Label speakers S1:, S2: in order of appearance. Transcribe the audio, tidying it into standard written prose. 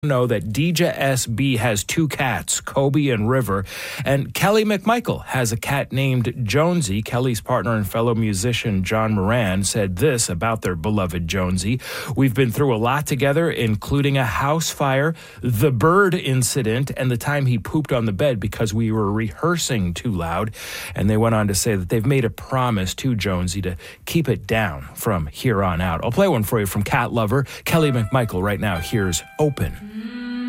S1: know that Deja SB has two cats, Kobe and River, and Kelly McMichael has a cat named Jonesy. Kelly's partner and fellow musician John Moran said this about their beloved Jonesy: "We've been through a lot together, including a house fire, the bird incident, and the time he pooped on the bed because we were rehearsing too loud." And they went on to say that they've made a promise to Jonesy to keep it down from here on out. I'll play one for you from cat lover Kelly McMichael right now. Here's Open.